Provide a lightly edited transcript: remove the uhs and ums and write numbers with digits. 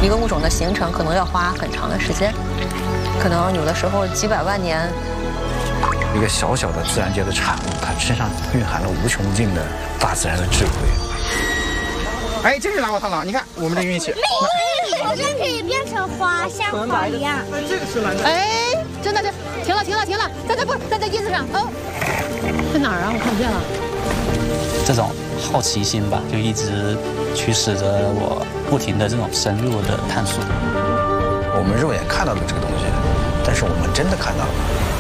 一个物种的形成可能要花很长的时间，可能有的时候几百万年。 一个小小的自然界的产物，它身上蕴含了无穷尽的大自然的智慧。 哎，真是拿我烫了！你看我们这运气。 好像可以变成花，像花一样。 这个是蓝的。 哎，真的，停了，在这叶子上哦，在哪儿啊？我看不见了。 这种好奇心吧，就一直驱使着我不停的这种深入的探索。 我们肉眼看到的这个东西，但是我们真的看到了。